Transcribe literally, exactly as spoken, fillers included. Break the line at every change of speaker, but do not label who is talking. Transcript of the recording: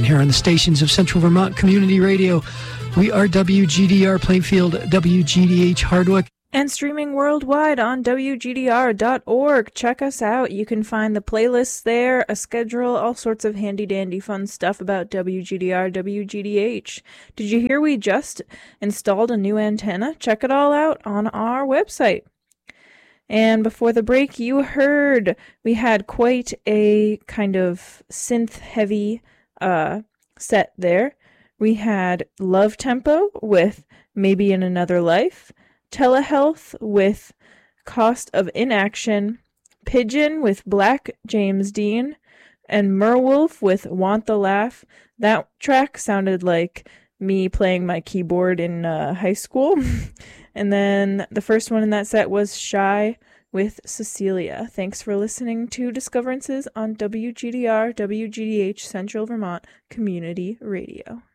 here on the stations of Central Vermont Community Radio. We are W G D R Plainfield, W G D H Hardwick.
And streaming worldwide on W G D R dot org. Check us out. You can find the playlists there, a schedule, all sorts of handy-dandy fun stuff about W G D R, W G D H. Did you hear we just installed a new antenna? Check it all out on our website. And before the break, you heard we had quite a kind of synth-heavy uh, set there. We had Love Tempo with Maybe in Another Life, Telehealth with Cost of Inaction, Pigeon with Black James Dean, and Merwolf with Want the Laugh. That track sounded like me playing my keyboard in uh, high school. And then the first one in that set was Shy with Cecilia. Thanks for listening to Discoverances on W G D R, W G D H, Central Vermont Community Radio.